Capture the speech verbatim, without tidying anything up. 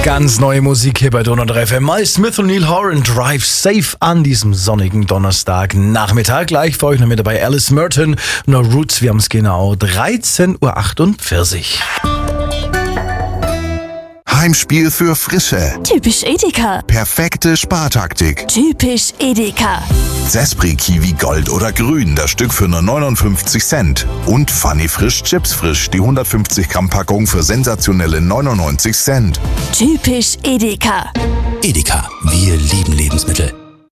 Ganz neue Musik hier bei Donau drei F M. Mike Smith und Neil Horan, Drive Safe an diesem sonnigen Donnerstagnachmittag. Gleich für euch noch mit dabei Alice Merton, No Roots. Wir haben es genau dreizehn Uhr achtundvierzig. Heimspiel für Frische. Typisch Edeka. Perfekte Spartaktik. Typisch Edeka. Zespri Kiwi Gold oder Grün, das Stück für nur neunundfünfzig Cent. Und Funny Frisch Chips Frisch, die hundertfünfzig Gramm Packung für sensationelle neunundneunzig Cent. Typisch Edeka. Edeka, wir lieben Lebensmittel.